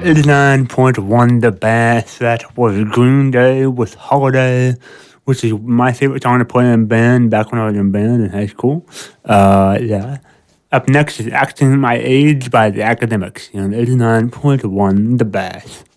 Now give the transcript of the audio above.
89.1 The Bass. That was Green Day with Holiday, which is my favorite song to play in band back when I was in band in high school. Yeah. Up next is Acting My Age by The Academics on 89.1 The Bass.